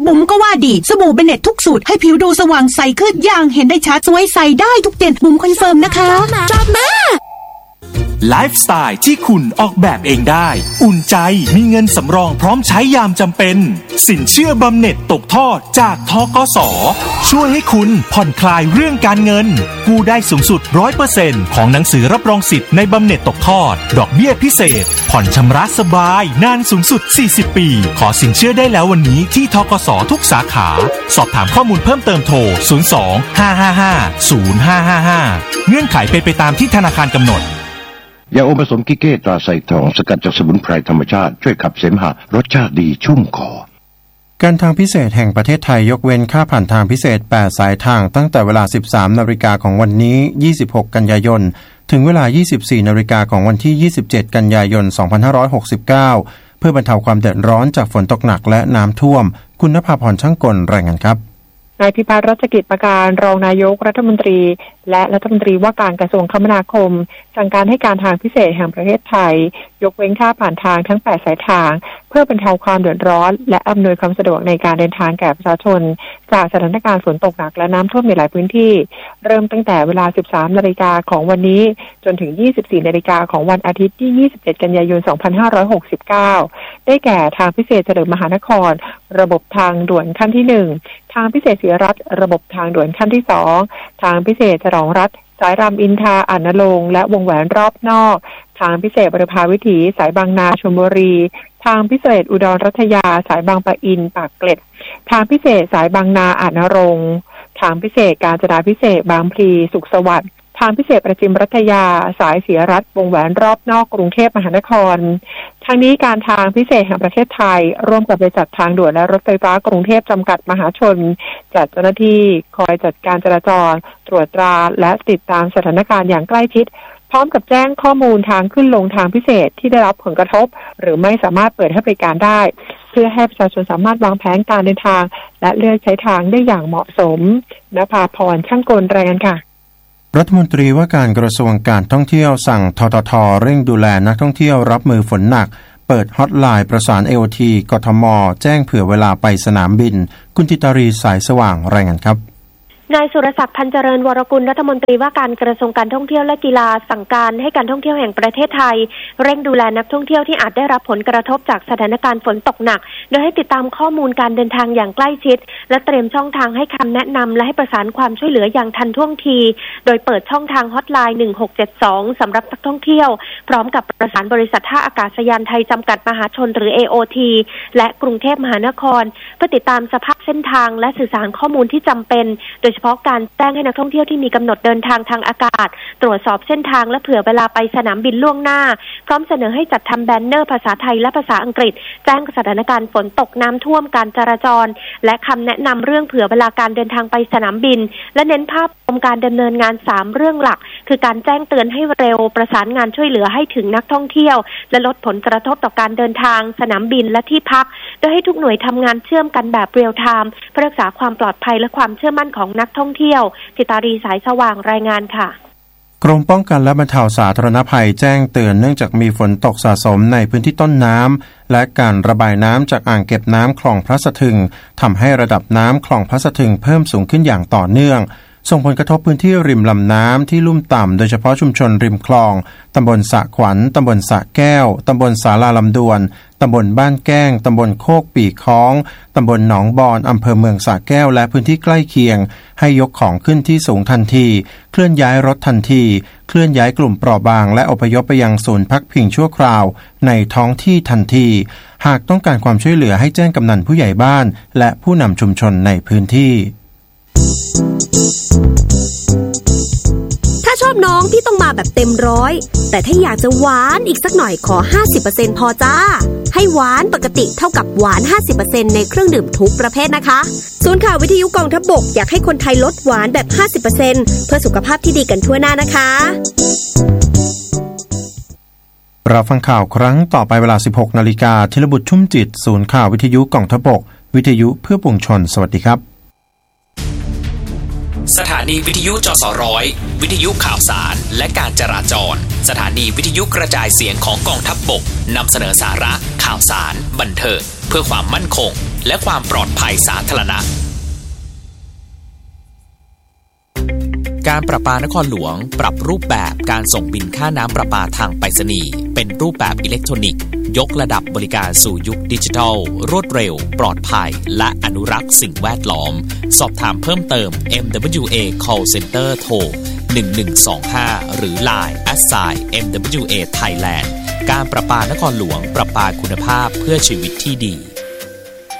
บุ๋มก็ว่าดีสบู่เบเน็ตทุกสูตรให้ผิวดูสว่างใสขึ้นอย่างเห็นได้ชัดสวยใสได้ทุกเดือนบุ๋มคอนเฟิร์มนะคะชอบมากไลฟ์สไตล์ที่คุณออกแบบเองได้อุ่นใจมีเงินสำรองพร้อมใช้ยามจำเป็นสินเชื่อบำเหน็จตกทอดจากธกส.ช่วยให้คุณผ่อนคลายเรื่องการเงินกู้ได้สูงสุด 100% ของหนังสือรับรองสิทธิ์ในบำเหน็จตกทอดดอกเบี้ยพิเศษผ่อนชำระสบายนานสูงสุด40ปีขอสินเชื่อได้แล้ววันนี้ที่ธกส.ทุกสาขาสอบถามข้อมูลเพิ่มเติมโทร02-555-0555เงื่อนไขเป็นไปตามที่ธนาคารกำหนดยาอมผสมกิเก้ตราไซทองสกัดจากสมุนไพรธรรมชาติช่วยขับเสมหะรสชาติดีชุ่มคอการทางพิเศษแห่งประเทศไทยยกเว้นค่าผ่านทางพิเศษ8สายทางตั้งแต่เวลา 13 นาฬิกาของวันนี้26กันยายนถึงเวลา 24 นาฬิกาของวันที่27กันยายน2569เพื่อบรรเทาความเดือดร้อนจากฝนตกหนักและน้ำท่วมคุณณภาพรช่างกลรายงานครับนายพิพัฒน์รัชกิจประการรองนายกรัฐมนตรีและรัฐมนตรีว่าการกระทรวงคมนาคมสั่งการให้การทางพิเศษแห่งประเทศไทยยกเว้นค่าผ่านทางทั้ง8สายทางเพื่อบรรเทาความเดือดร้อนและอำนวยความสะดวกในการเดินทางแก่ประชาชนจากสถานการณ์ฝนตกหนักและน้ำท่วมในหลายพื้นที่เริ่มตั้งแต่เวลา 13 นาฬิกาของวันนี้จนถึง 24 นาฬิกาของวันอาทิตย์ที่ 27 กันยายน 2569ได้แก่ทางพิเศษเฉลิมมหานครระบบทางด่วนขั้นที่1ทางพิเศษศรีรัตน์ระบบทางด่วนขั้นที่2ทางพิเศษฉลองรัฐสายรามอินทราอาจนรงค์และวงแหวนรอบนอกทางพิเศษบุรพาวิถีสายบางนาชลบุรีทางพิเศษอุดรรัตยาสายบางปะอินปากเกร็ดทางพิเศษสายบางนาอาจนรงค์ทางพิเศษกาญจนาพิเศษบางพลีสุขสวัสดิ์ทางพิเศษประจิมรัตยาสายศรีรัตน์วงแหวนรอบนอกกรุงเทพมหานครทางนี้การทางพิเศษแห่งประเทศไทยร่วมกับบริษัททางด่วนและรถไฟฟ้ากรุงเทพจำกัดมหาชนจัดเจ้าหน้าที่คอยจัดการจราจรตรวจตราและติดตามสถานการณ์อย่างใกล้ชิดพร้อมกับแจ้งข้อมูลทางขึ้นลงทางพิเศษที่ได้รับผลกระทบหรือไม่สามารถเปิดให้บริการได้เพื่อให้ประชาชนสามารถวางแผนการเดินทางและเลือกใช้ทางได้อย่างเหมาะสมณภาพรช่างกลรายงานค่ะรัฐมนตรีว่าการกระทรวงการท่องเที่ยวสั่งททท.เร่งดูแลนักท่องเที่ยวรับมือฝนหนักเปิดฮอตไลน์ประสาน AOT กทม.แจ้งเผื่อเวลาไปสนามบินคุณจิตารีสายสว่างรายงานครับนายสุรศักดิ์พันเจริญวรกุลรัฐมนตรีว่าการกระทรวงการท่องเที่ยวและกีฬาสั่งการให้การท่องเที่ยวแห่งประเทศไทยเร่งดูแลนักท่องเที่ยวที่อาจได้รับผลกระทบจากสถานการณ์ฝนตกหนักโดยให้ติดตามข้อมูลการเดินทางอย่างใกล้ชิดและเตรียมช่องทางให้คำแนะนำและให้ประสานความช่วยเหลืออย่างทันท่วงทีโดยเปิดช่องทางฮอตไลน์1672สำหรับนักท่องเที่ยวพร้อมกับประสานบริษัทท่าอากาศยานไทยจำกัดมหาชนหรือ AOT และกรุงเทพมหานครเพื่อติดตามสภาพเส้นทางและสื่อสารข้อมูลที่จำเป็นโดยเฉพาะการแจ้งให้นักท่องเที่ยวที่มีกำหนดเดินทางทางอากาศตรวจสอบเส้นทางและเผื่อเวลาไปสนามบินล่วงหน้าพร้อมเสนอให้จัดทำแบนเนอร์ภาษาไทยและภาษาอังกฤษแจ้งสถานการณ์ฝนตกน้ำท่วมการจราจรและคำแนะนำเรื่องเผื่อเวลาการเดินทางไปสนามบินและเน้นภาพรวมการดำเนินงาน3เรื่องหลักคือการแจ้งเตือนให้เร็วประสานงานช่วยเหลือให้ถึงนักท่องเที่ยวและลดผลกระทบต่อการเดินทางสนามบินและที่พักโดยให้ทุกหน่วยทำงานเชื่อมกันแบบเรียลไทม์เพื่อรักษาความปลอดภัยและความเชื่อมั่นของนักท่องเที่ยวจิตารีสายสว่างรายงานค่ะกรมป้องกันและบรรเทาสาธารณภัยแจ้งเตือนเนื่องจากมีฝนตกสะสมในพื้นที่ต้นน้ำและการระบายน้ำจากอ่างเก็บน้ำคลองพระสะทึงทำให้ระดับน้ำคลองพระสะทึงเพิ่มสูงขึ้นอย่างต่อเนื่องส่งผลกระทบพื้นที่ริมลำน้ำที่ลุ่มต่ำโดยเฉพาะชุมชนริมคลองตำบลสะขวัญตำบลสะแก้วตำบลศาลาลำดวนตำบลบ้านแก้งตำบลโคกปีค้องตำบลหนองบอนอำเภอเมืองสะแก้วและพื้นที่ใกล้เคียงให้ยกของขึ้นที่สูงทันทีเคลื่อนย้ายรถทันทีเคลื่อนย้ายกลุ่มเปราะบางและอพยพไปยังศูนย์พักพิงชั่วคราวในท้องที่ทันทีหากต้องการความช่วยเหลือให้แจ้งกำนันผู้ใหญ่บ้านและผู้นำชุมชนในพื้นที่ถ้าชอบน้องพี่ต้องมาแบบเต็มร้อยแต่ถ้าอยากจะหวานอีกสักหน่อยขอ 50% พอจ้าให้หวานปกติเท่ากับหวาน 50% ในเครื่องดื่มทุกประเภทนะคะศูนย์ข่าววิทยุกองทัพบกอยากให้คนไทยลดหวานแบบ 50% เพื่อสุขภาพที่ดีกันทั่วหน้านะคะเราฟังข่าวครั้งต่อไปเวลา 16:00 น.ธีรบุตรชุ่มจิตศูนย์ข่าววิทยุกองทัพบกวิทยุเพื่อปวงชนสวัสดีครับสถานีวิทยุจสร้อยวิทยุข่าวสารและการจราจรสถานีวิทยุกระจายเสียงของกองทัพบกนำเสนอสาระข่าวสารบันเทิงเพื่อความมั่นคงและความปลอดภัยสาธารณะการประปานครหลวงปรับรูปแบบการส่งบินค่าน้ำประปาทางไปรษณีย์เป็นรูปแบบอิเล็กทรอนิกส์ยกระดับบริการสู่ยุคดิจิทัลรวดเร็วปลอดภัยและอนุรักษ์สิ่งแวดล้อมสอบถามเพิ่มเติม MWA Call Center โทร 1125 หรือ Line @MWA Thailand การประปานครหลวงประปาคุณภาพเพื่อชีวิตที่ดี